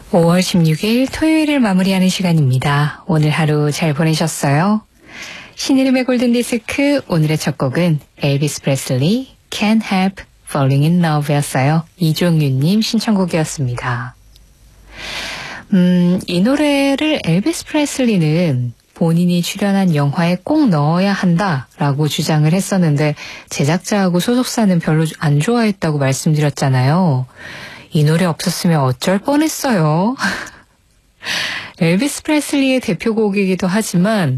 5월 16일 토요일을 마무리하는 시간입니다. 오늘 하루 잘 보내셨어요? 신이름의 골든디스크 오늘의 첫 곡은 엘비스 프레슬리 Can't Help Falling in Love였어요. 이종윤님 신청곡이었습니다. 이 노래를 엘비스 프레슬리는 본인이 출연한 영화에 꼭 넣어야 한다라고 주장을 했었는데 제작자하고 소속사는 별로 안 좋아했다고 말씀드렸잖아요. 이 노래 없었으면 어쩔 뻔했어요. 엘비스 프레슬리의 대표곡이기도 하지만